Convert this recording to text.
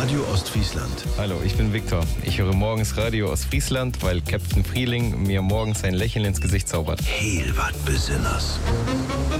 Radio Ostfriesland. Hallo, ich bin Viktor. Ich höre morgens Radio Ostfriesland, weil Captain Frieling mir morgens ein Lächeln ins Gesicht zaubert. Heel wat Besonders.